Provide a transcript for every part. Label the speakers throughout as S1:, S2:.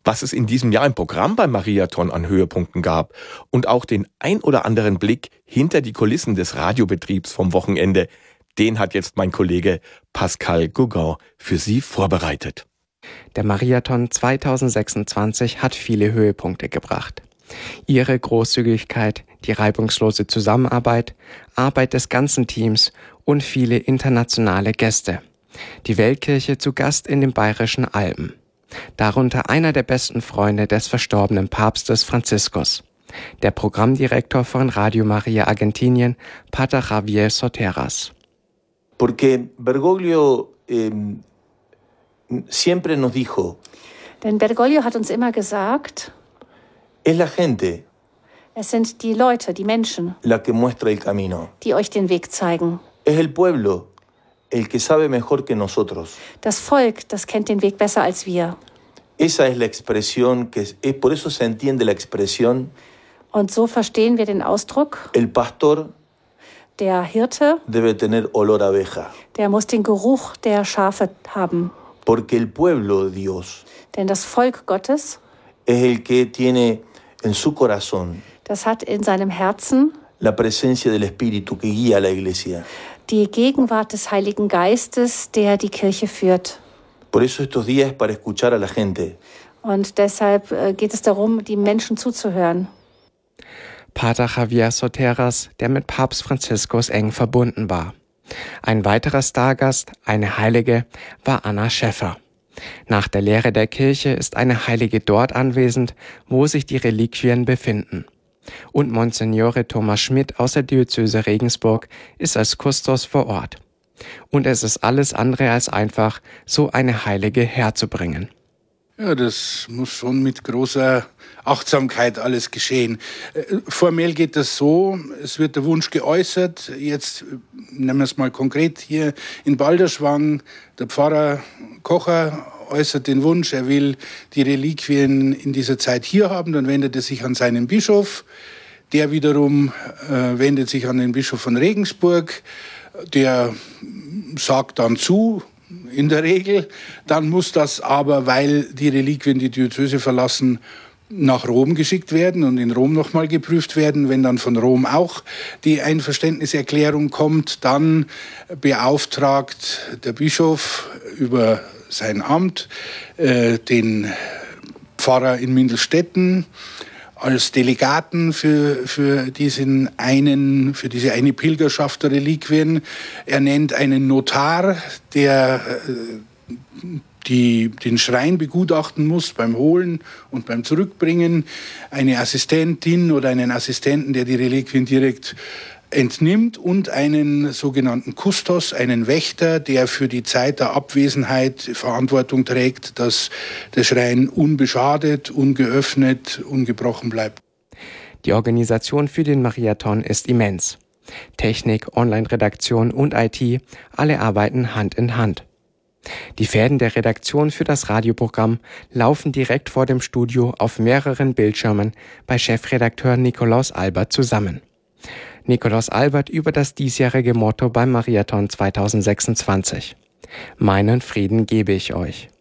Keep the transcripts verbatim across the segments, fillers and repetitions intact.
S1: was es in diesem Jahr im Programm beim Mariathon an Höhepunkten gab und auch den ein oder anderen Blick hinter die Kulissen des Radiobetriebs vom Wochenende, den hat jetzt mein Kollege Pascal Gauguin für Sie vorbereitet.
S2: Der Mariathon zweitausendsechsundzwanzig hat viele Höhepunkte gebracht. Ihre Großzügigkeit, die reibungslose Zusammenarbeit, Arbeit des ganzen Teams und viele internationale Gäste. Die Weltkirche zu Gast in den Bayerischen Alpen. Darunter einer der besten Freunde des verstorbenen Papstes Franziskus. Der Programmdirektor von Radio Maria Argentinien, Pater Javier Soteras.
S3: Porque Bergoglio eh, siempre nos dijo,
S4: Denn Bergoglio hat uns immer gesagt,
S3: es la gente
S4: es sind die Leute, die Menschen,
S3: la que muestra el camino.
S4: die euch den Weg zeigen.
S3: Es el pueblo el que sabe mejor que nosotros.
S4: Das Volk, das kennt den Weg besser als wir.
S3: Esa es la expresión, que es, es por eso se entiende la expresión,
S4: Und so verstehen wir den Ausdruck,
S3: el pastor
S4: der Hirte,
S3: debe tener olor a abeja.
S4: der muss den Geruch der Schafe haben.
S3: Porque el pueblo de Dios
S4: Denn das Volk Gottes,
S3: es el que tiene en su corazón
S4: das hat in seinem Herzen
S3: la presencia del Espíritu que guía a la iglesia.
S4: die Gegenwart des Heiligen Geistes, der die Kirche führt.
S3: Por eso estos días es para escuchar a la gente.
S4: Und deshalb äh, geht es darum, die Menschen zuzuhören.
S2: Pater Javier Soteras, der mit Papst Franziskus eng verbunden war. Ein weiterer Stargast, eine Heilige, war Anna Schäffer. Nach der Lehre der Kirche ist eine Heilige dort anwesend, wo sich die Reliquien befinden. Und Monsignore Thomas Schmidt aus der Diözese Regensburg ist als Kustos vor Ort. Und es ist alles andere als einfach, so eine Heilige herzubringen.
S5: Ja, das muss schon mit großer Achtsamkeit alles geschehen. Formell geht das so, es wird der Wunsch geäußert, jetzt nehmen wir es mal konkret hier in Balderschwang, der Pfarrer Kocher äußert den Wunsch, er will die Reliquien in dieser Zeit hier haben, dann wendet er sich an seinen Bischof, der wiederum äh, wendet sich an den Bischof von Regensburg, der sagt dann zu, in der Regel. Dann muss das aber, weil die Reliquien die Diözese verlassen, nach Rom geschickt werden und in Rom nochmal geprüft werden. Wenn dann von Rom auch die Einverständniserklärung kommt, dann beauftragt der Bischof über sein Amt äh, den Pfarrer in Mindelstetten als Delegaten für, für diesen einen, für diese eine Pilgerschaft der Reliquien. Er nennt einen Notar, der äh, die den Schrein begutachten muss beim Holen und beim Zurückbringen, eine Assistentin oder einen Assistenten, der die Reliquien direkt entnimmt und einen sogenannten Kustos, einen Wächter, der für die Zeit der Abwesenheit Verantwortung trägt, dass der Schrein unbeschadet, ungeöffnet, ungebrochen bleibt.
S2: Die Organisation für den Mariathon ist immens. Technik, Online-Redaktion und I T, alle arbeiten Hand in Hand. Die Fäden der Redaktion für das Radioprogramm laufen direkt vor dem Studio auf mehreren Bildschirmen bei Chefredakteur Nikolaus Albert zusammen. Nikolaus Albert über das diesjährige Motto beim Mariathon zweitausendsechsundzwanzig. Meinen Frieden gebe ich euch.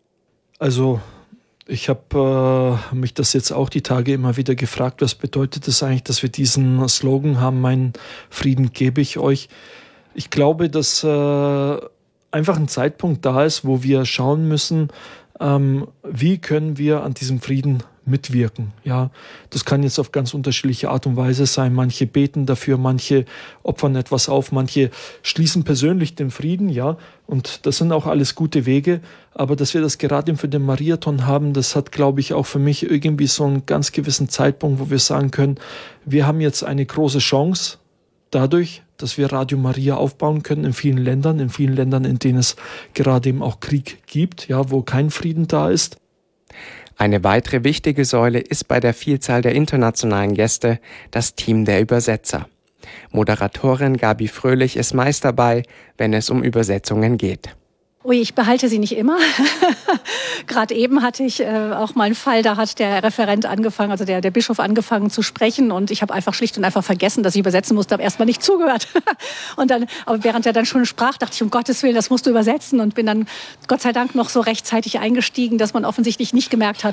S6: Also, ich habe äh, mich das jetzt auch die Tage immer wieder gefragt, was bedeutet es eigentlich, dass wir diesen Slogan haben, meinen Frieden gebe ich euch. Ich glaube, dass äh, einfach ein Zeitpunkt da ist, wo wir schauen müssen, ähm, wie können wir an diesem Frieden mitwirken. Ja, das kann jetzt auf ganz unterschiedliche Art und Weise sein. Manche beten dafür, manche opfern etwas auf, manche schließen persönlich den Frieden, ja, und das sind auch alles gute Wege. Aber dass wir das gerade für den Mariathon haben, das hat, glaube ich, auch für mich irgendwie so einen ganz gewissen Zeitpunkt, wo wir sagen können, wir haben jetzt eine große Chance dadurch, dass wir Radio Maria aufbauen können in vielen Ländern, in vielen Ländern, in denen es gerade eben auch Krieg gibt, ja, wo kein Frieden da ist.
S2: Eine weitere wichtige Säule ist bei der Vielzahl der internationalen Gäste das Team der Übersetzer. Moderatorin Gabi Fröhlich ist meist dabei, wenn es um Übersetzungen geht.
S7: Ui, ich behalte sie nicht immer. Gerade eben hatte ich äh, auch mal einen Fall, da hat der Referent angefangen, also der, der Bischof angefangen zu sprechen und ich habe einfach schlicht und einfach vergessen, dass ich übersetzen musste, habe erstmal nicht zugehört. Und dann, aber während er dann schon sprach, dachte ich, um Gottes Willen, das musst du übersetzen und bin dann Gott sei Dank noch so rechtzeitig eingestiegen, dass man offensichtlich nicht gemerkt hat,